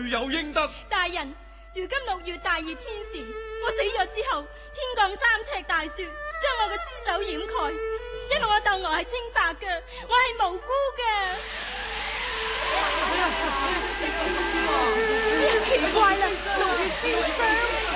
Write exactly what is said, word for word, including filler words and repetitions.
罪有應得。 大人，如今六月大熱天時，我死咗之後，天降三尺大雪，將我嘅屍首掩蓋。因為我竇娥係清白嘅，我係無辜嘅。 奇怪啦，六月天霜。